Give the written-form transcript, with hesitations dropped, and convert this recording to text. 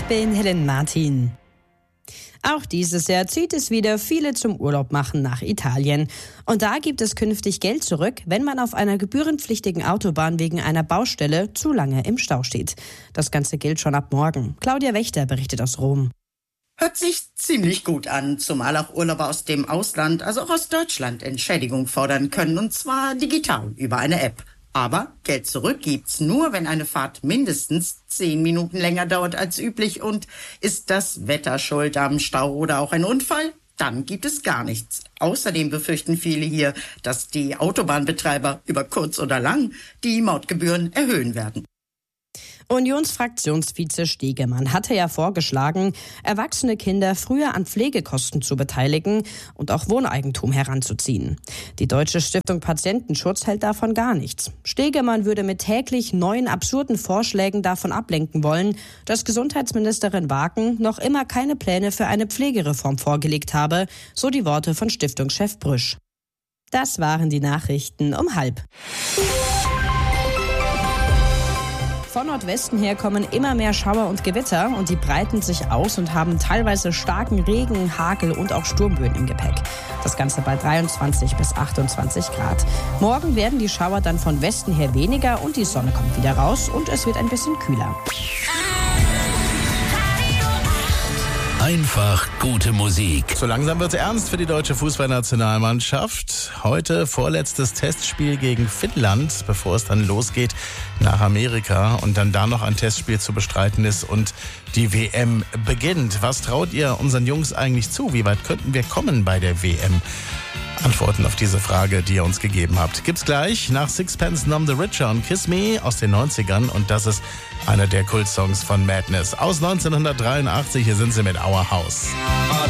Ich bin Helen Martin. Auch dieses Jahr zieht es wieder viele zum Urlaub machen nach Italien. Und da gibt es künftig Geld zurück, wenn man auf einer gebührenpflichtigen Autobahn wegen einer Baustelle zu lange im Stau steht. Das Ganze gilt schon ab morgen. Claudia Wächter berichtet aus Rom. Hört sich ziemlich gut an, zumal auch Urlauber aus dem Ausland, also auch aus Deutschland, Entschädigung fordern können, und zwar digital über eine App. Aber Geld zurück gibt's nur, wenn eine Fahrt mindestens 10 Minuten länger dauert als üblich. Und ist das Wetter schuld am Stau oder auch ein Unfall? Dann gibt es gar nichts. Außerdem befürchten viele hier, dass die Autobahnbetreiber über kurz oder lang die Mautgebühren erhöhen werden. Unionsfraktionsvize Stegemann hatte ja vorgeschlagen, erwachsene Kinder früher an Pflegekosten zu beteiligen und auch Wohneigentum heranzuziehen. Die Deutsche Stiftung Patientenschutz hält davon gar nichts. Stegemann würde mit täglich neuen absurden Vorschlägen davon ablenken wollen, dass Gesundheitsministerin Waken noch immer keine Pläne für eine Pflegereform vorgelegt habe, so die Worte von Stiftungschef Brüsch. Das waren die Nachrichten um 12:30. Von Nordwesten her kommen immer mehr Schauer und Gewitter und die breiten sich aus und haben teilweise starken Regen, Hagel und auch Sturmböen im Gepäck. Das Ganze bei 23 bis 28 Grad. Morgen werden die Schauer dann von Westen her weniger und die Sonne kommt wieder raus und es wird ein bisschen kühler. Einfach gute Musik. So langsam wird's ernst für die deutsche Fußballnationalmannschaft. Heute vorletztes Testspiel gegen Finnland, bevor es dann losgeht nach Amerika und dann da noch ein Testspiel zu bestreiten ist und die WM beginnt. Was traut ihr unseren Jungs eigentlich zu? Wie weit könnten wir kommen bei der WM? Antworten auf diese Frage, die ihr uns gegeben habt, gibt's gleich nach Sixpence None the Richer und Kiss Me aus den 90ern. Und das ist einer der Kultsongs von Madness aus 1983. Hier sind sie mit Our House.